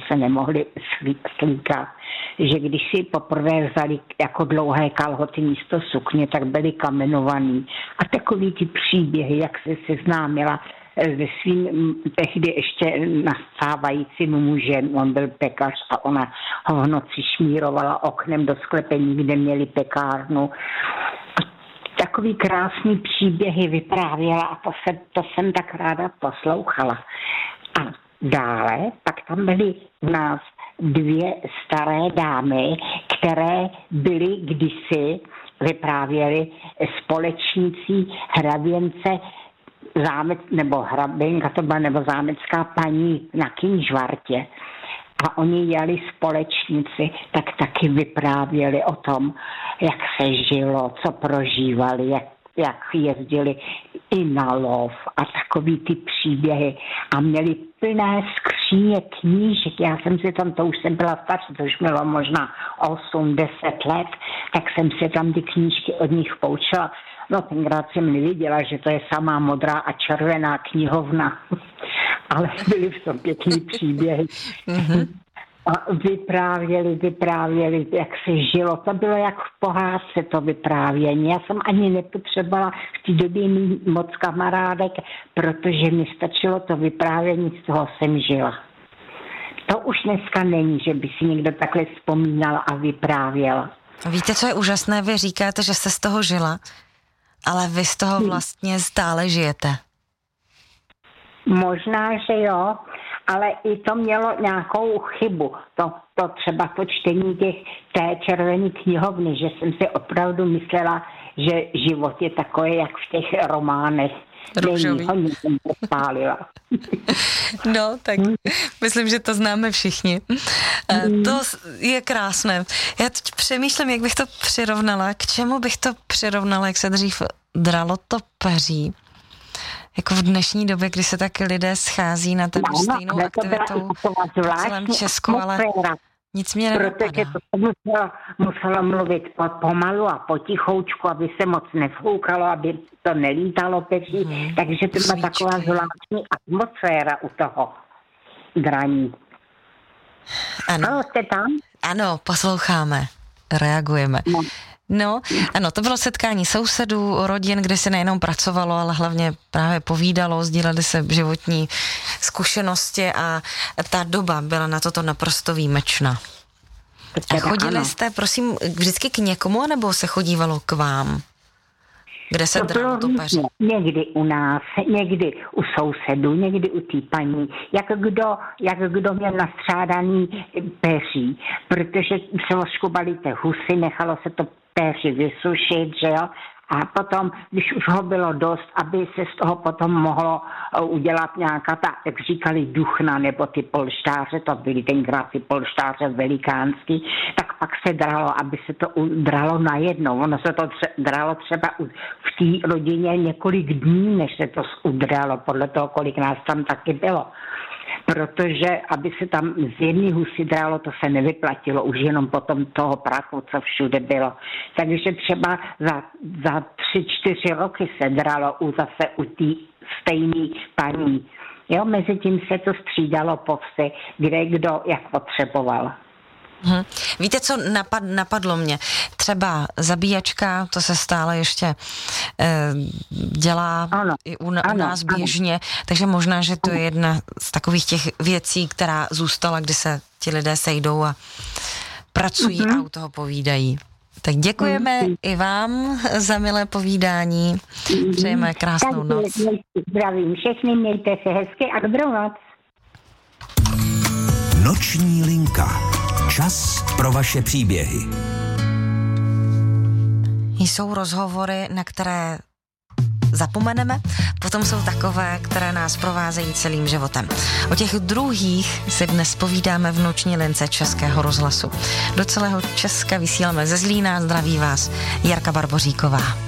se nemohli slíkat. Že když si poprvé vzali jako dlouhé kalhoty místo sukně, tak byly kamenovaný. A takový ty příběhy, jak se seznámila se svým tehdy ještě nastávajícím mužem, on byl pekař a ona ho v noci šmírovala oknem do sklepení, kde měli pekárnu. Takový krásný příběhy vyprávěla a to jsem tak ráda poslouchala. A dále pak tam byly u nás 2 staré dámy, které byly kdysi, vyprávěly společnící hraběnce nebo hraběnka to byla, nebo zámecká paní na Kynžvartě. A oni jeli společníci, tak taky vyprávěli o tom, jak se žilo, co prožívali, jak jezdili i na lov a takový ty příběhy. A měli plné skříně knížek. Já jsem si tam, to už jsem byla starší, to už mělo možná 8-10 let, tak jsem si tam ty knížky od nich poučila. No tenkrát jsem nevěděla, že to je samá modrá a červená knihovna. Ale byly v tom pěkný příběhy. A vyprávěli, jak se žilo. To bylo jak v pohádce to vyprávění. Já jsem ani nepotřebovala v té době mít moc kamarádek, protože mi stačilo to vyprávění, z toho jsem žila. To už dneska není, že by si někdo takhle vzpomínal a vyprávěl. Víte, co je úžasné? Vy říkáte, že jste z toho žila, ale vy z toho vlastně stále žijete. Možná, že jo, ale i to mělo nějakou chybu. To třeba to čtení té červené knihovny, že jsem si opravdu myslela, že život je takový, jak v těch románech. Růžový. Není, jsem to spálila. No, tak myslím, že to známe všichni. To je krásné. Já teď přemýšlím, jak bych to přirovnala. K čemu bych to přirovnala, jak se dřív dralo to peří? Jako v dnešní době, kdy se taky lidé schází na tady stejnou aktivitu v celém Česku, ale nic mě nenapadá. Protože to muselo mluvit pomalu a potichoučku, aby se moc nefoukalo, aby to nelítalo peří. Takže to byla taková zvláštní atmosféra u toho draní. Ano. Jste tam? Ano, posloucháme, reagujeme. No, ano, to bylo setkání sousedů, rodin, kde se nejenom pracovalo, ale hlavně právě povídalo, sdíleli se životní zkušenosti a ta doba byla na toto naprosto výjimečná. A chodili jste, prosím, vždycky k někomu, nebo se chodívalo k vám? Kde se dralo to peří? Někdy u nás, někdy u sousedů, někdy u té paní. Jak kdo měl nastřádaný peří, protože se oškubali ty husy, nechalo se to péři vysušit, že jo? A potom, když už ho bylo dost, aby se z toho potom mohlo udělat nějaká ta, jak říkali, duchna, nebo ty polštáře, to byly tenkrát ty polštáře velikánský, tak pak se dralo, aby se to udralo najednou. Ono se to dralo třeba v té rodině několik dní, než se to udralo, podle toho, kolik nás tam taky bylo. Protože aby se tam z jedné husy dralo, to se nevyplatilo, už jenom potom toho prachu, co všude bylo. Takže třeba za 3-4 roky se dralo zase u té stejné paní. Jo, mezi tím se to střídalo po vsi, kde kdo jak potřeboval. Víte, co napadlo mě? Třeba zabíjačka, to se stále ještě dělá i u nás běžně, takže možná, že to je jedna z takových těch věcí, která zůstala, kdy se ti lidé sejdou a pracují a u toho povídají. Tak děkujeme i vám za milé povídání. Přejeme krásnou noc. Zdravím všechny, mějte se hezky a dobrou noc. Noční linka. Čas pro vaše příběhy. Jsou rozhovory, na které zapomeneme, potom jsou takové, které nás provázejí celým životem. O těch druhých si dnes povídáme v noční lince Českého rozhlasu. Do celého Česka vysíláme ze Zlína, zdraví vás Jarka Barboříková.